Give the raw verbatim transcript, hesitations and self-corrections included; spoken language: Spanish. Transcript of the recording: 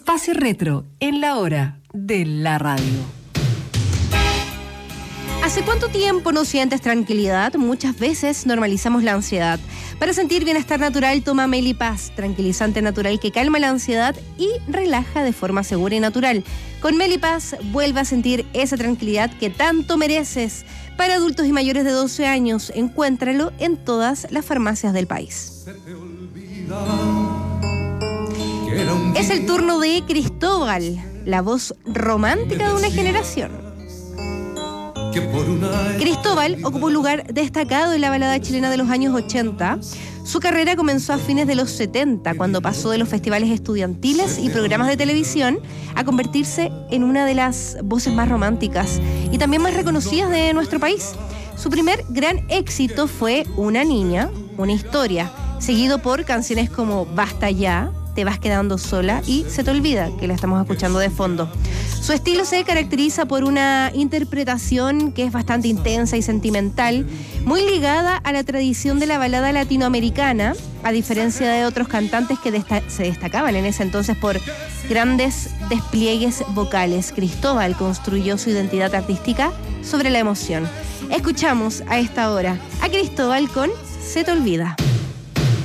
Espacio Retro en la hora de la radio. ¿Hace cuánto tiempo no sientes tranquilidad? Muchas veces normalizamos la ansiedad. Para sentir bienestar natural, toma Melipaz, tranquilizante natural que calma la ansiedad y relaja de forma segura y natural. Con Melipaz, vuelve a sentir esa tranquilidad que tanto mereces. Para adultos y mayores de doce años, encuéntralo en todas las farmacias del país. Es el turno de Cristóbal, la voz romántica de una generación. Cristóbal ocupó un lugar destacado en la balada chilena de los años ochenta. Su carrera comenzó a fines de los setenta, cuando pasó de los festivales estudiantiles y programas de televisión a convertirse en una de las voces más románticas y también más reconocidas de nuestro país. Su primer gran éxito fue Una niña, una historia, seguido por canciones como Basta ya, Te vas quedando sola y Se te olvida, que la estamos escuchando de fondo. Su estilo se caracteriza por una interpretación que es bastante intensa y sentimental, muy ligada a la tradición de la balada latinoamericana, a diferencia de otros cantantes que desta- se destacaban en ese entonces por grandes despliegues vocales. Cristóbal construyó su identidad artística sobre la emoción. Escuchamos a esta hora a Cristóbal con Se te olvida.